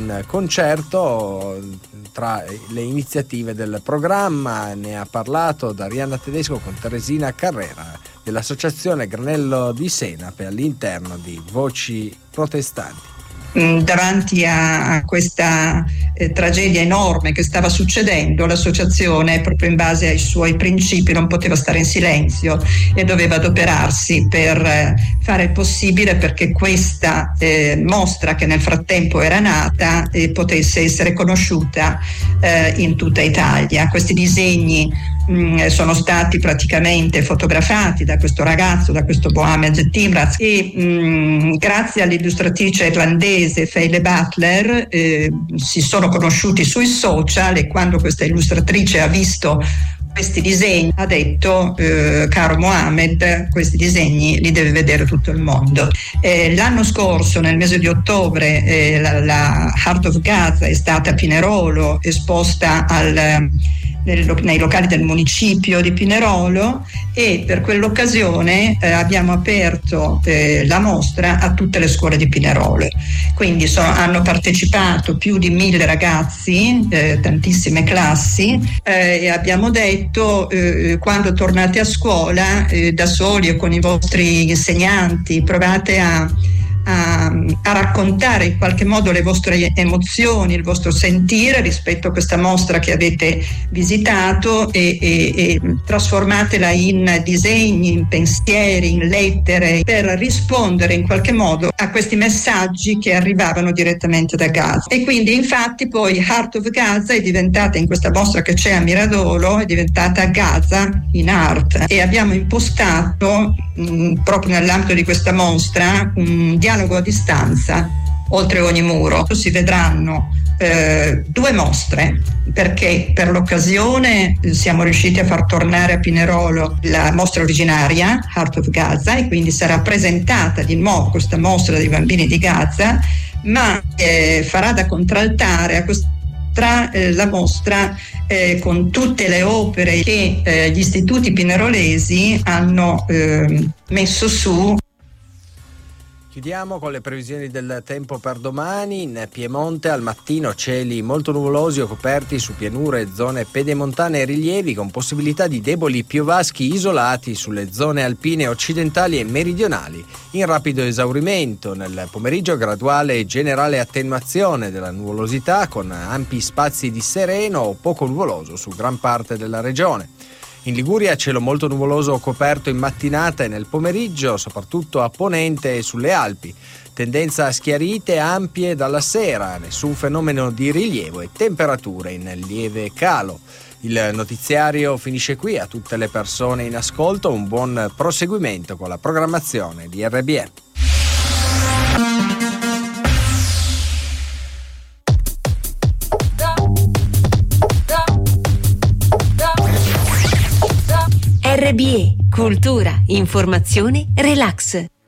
un concerto tra le iniziative del programma. Ne ha parlato Darianna Tedesco con Teresina Carrera dell'associazione Granello di Senape all'interno di Voci Protestanti. Davanti a questa tragedia enorme che stava succedendo, l'associazione, proprio in base ai suoi principi, non poteva stare in silenzio e doveva adoperarsi per fare il possibile perché questa mostra, che nel frattempo era nata, potesse essere conosciuta in tutta Italia. Questi disegni sono stati praticamente fotografati da questo ragazzo, da questo Mohamed Timraz, e grazie all'illustratrice irlandese Feile Butler si sono conosciuti sui social, e quando questa illustratrice ha visto questi disegni ha detto: caro Mohamed, questi disegni li deve vedere tutto il mondo. L'anno scorso, nel mese di ottobre, la Heart of Gaza è stata a Pinerolo, esposta nei locali del municipio di Pinerolo, e per quell'occasione abbiamo aperto la mostra a tutte le scuole di Pinerolo. Quindi hanno partecipato più di 1000 ragazzi, tantissime classi, e abbiamo detto: quando tornate a scuola da soli o con i vostri insegnanti, provate a raccontare in qualche modo le vostre emozioni, il vostro sentire rispetto a questa mostra che avete visitato, e trasformatela in disegni, in pensieri, in lettere, per rispondere in qualche modo a questi messaggi che arrivavano direttamente da Gaza. E quindi infatti poi Heart of Gaza è diventata, in questa mostra che c'è a Miradolo, è diventata Gaza in Art, e abbiamo impostato proprio nell'ambito di questa mostra un dialogo a distanza oltre ogni muro. Si vedranno 2 mostre, perché per l'occasione siamo riusciti a far tornare a Pinerolo la mostra originaria Heart of Gaza, e quindi sarà presentata di nuovo questa mostra dei bambini di Gaza, ma farà da contraltare a questa la mostra con tutte le opere che gli istituti pinerolesi hanno messo su. Chiudiamo con le previsioni del tempo per domani. In Piemonte al mattino cieli molto nuvolosi o coperti su pianure e zone pedemontane e rilievi, con possibilità di deboli piovaschi isolati sulle zone alpine occidentali e meridionali, in rapido esaurimento. Nel pomeriggio graduale e generale attenuazione della nuvolosità, con ampi spazi di sereno o poco nuvoloso su gran parte della regione. In Liguria cielo molto nuvoloso o coperto in mattinata e nel pomeriggio, soprattutto a ponente e sulle Alpi. Tendenza a schiarite ampie dalla sera, nessun fenomeno di rilievo e temperature in lieve calo. Il notiziario finisce qui. A tutte le persone in ascolto un buon proseguimento con la programmazione di RBE. RBE, cultura, informazione, relax.